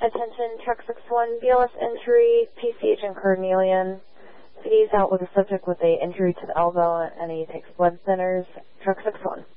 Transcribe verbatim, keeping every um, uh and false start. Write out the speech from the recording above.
Attention, Truck six one, B L S entry, P C agent Cornelian. He's out with a subject with a injury to the elbow and he takes blood thinners. Truck six one.